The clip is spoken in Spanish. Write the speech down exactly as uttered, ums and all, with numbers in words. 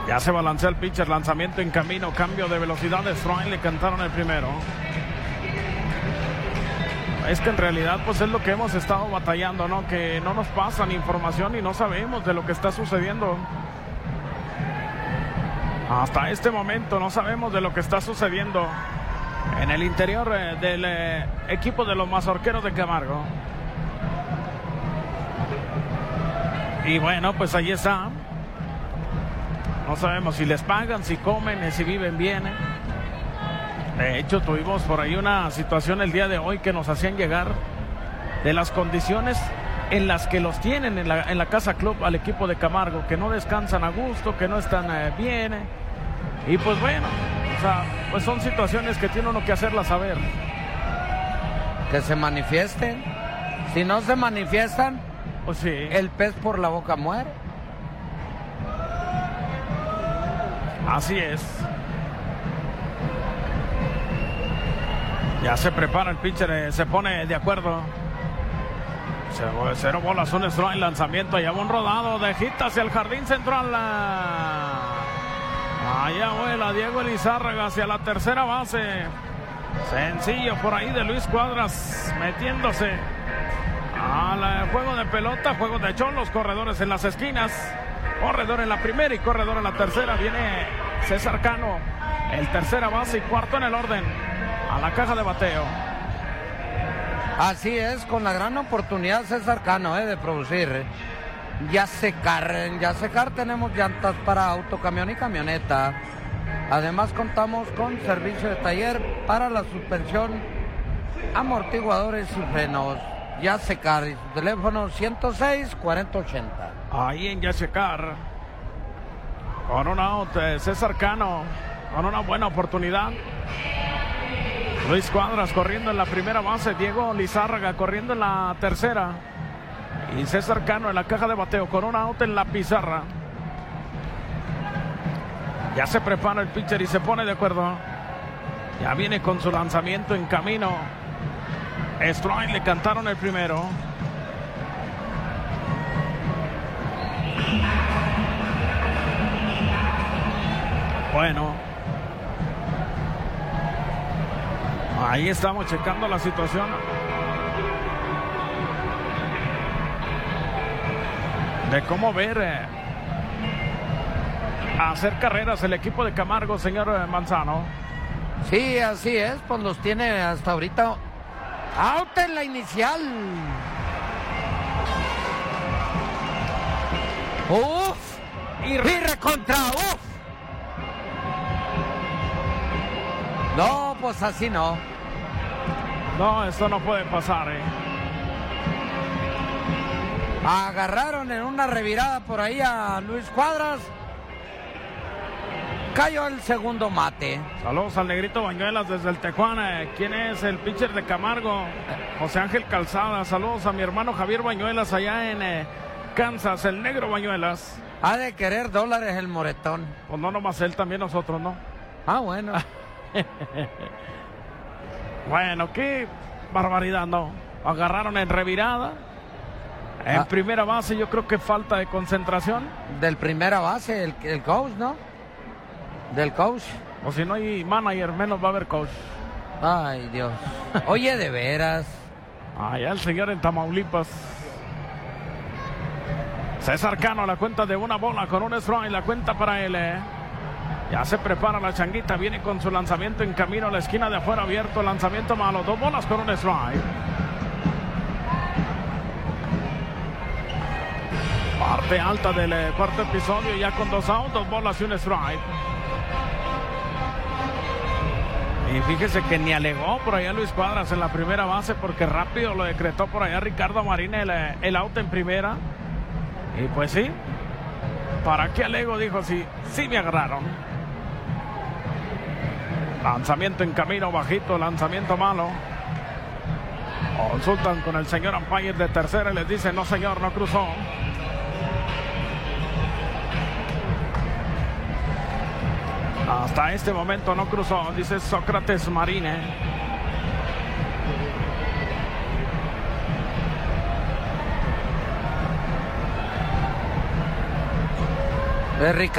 Ya se balancea el pitcher, lanzamiento en camino, cambio de velocidad de strike, le cantaron el primero. Es que en realidad pues es lo que hemos estado batallando, ¿no? Que no nos pasan información y no sabemos de lo que está sucediendo. Hasta este momento no sabemos de lo que está sucediendo en el interior eh, del eh, equipo de los Mazorqueros de Camargo. Y bueno, pues ahí está. No sabemos si les pagan, si comen, si viven bien. ¿eh? De hecho, tuvimos por ahí una situación el día de hoy que nos hacían llegar de las condiciones en las que los tienen en la, en la Casa Club al equipo de Camargo, que no descansan a gusto, que no están eh, bien. ¿eh? Y pues bueno, o sea, pues son situaciones que tiene uno que hacerlas saber. Que se manifiesten. Si no se manifiestan, pues sí. El pez por la boca muere. Así es. Ya se prepara el pitcher, eh, se pone de acuerdo. Cero bolas, un strike, lanzamiento, allá va un rodado de hit hacia el jardín central. Allá vuela Diego Elizárraga hacia la tercera base. Sencillo por ahí de Luis Cuadras, metiéndose al juego de pelota, juego de cholos, corredores en las esquinas. Corredor en la primera y corredor en la tercera. Viene César Cano, el tercera base y cuarto en el orden, a la caja de bateo. Así es, con la gran oportunidad César Cano eh, de producir. Eh. Ya secar, en ya secar tenemos llantas para auto, camión y camioneta. Además contamos con servicio de taller para la suspensión, amortiguadores y frenos. Ya secar y su teléfono ciento seis, cuarenta ochenta. Ahí en Yasecar, con un out, eh, César Cano, con una buena oportunidad. Luis Cuadras corriendo en la primera base, Diego Lizárraga corriendo en la tercera. Y César Cano en la caja de bateo con un out en la pizarra. Ya se prepara el pitcher y se pone de acuerdo. Ya viene con su lanzamiento en camino. Strike, le cantaron el primero. Bueno, ahí estamos checando la situación. De cómo ver eh, hacer carreras el equipo de Camargo, señor eh, Manzano. Sí, así es, pues los tiene hasta ahorita. Out en la inicial. Uf. Y recontra, uf. No, pues así no. No, esto no puede pasar, eh. Agarraron en una revirada por ahí a Luis Cuadras. Cayó el segundo mate. Saludos al Negrito Bañuelas desde el Tejuana. ¿Quién es el pitcher de Camargo? José Ángel Calzada. Saludos a mi hermano Javier Bañuelas allá en eh, Kansas, el Negro Bañuelas. Ha de querer dólares el moretón. Pues no nomás él, también nosotros, ¿no? Ah, bueno. Bueno, qué barbaridad, ¿no? Agarraron en revirada. En ah. primera base yo creo que falta de concentración. Del primera base, el, el coach, ¿no? Del coach. O si no hay manager, menos va a haber coach. Ay, Dios. Oye, de veras. Allá el señor en Tamaulipas. César Cano, la cuenta de una bola con un strike, la cuenta para él. Eh. Ya se prepara la changuita, viene con su lanzamiento en camino a la esquina de afuera abierto, lanzamiento malo, dos bolas con un strike. Parte alta del eh, cuarto episodio, ya con dos outs, dos bolas y un strike. Y fíjese que ni alegó por allá Luis Cuadras en la primera base, porque rápido lo decretó por allá Ricardo Marín el, el out en primera. Y pues sí, ¿para qué alego? Dijo, sí, sí me agarraron. Lanzamiento en camino, bajito, lanzamiento malo. Consultan con el señor umpire de tercera y les dice, no señor, no cruzó. Hasta este momento no cruzó, dice Sócrates Marine. Es Ricardo.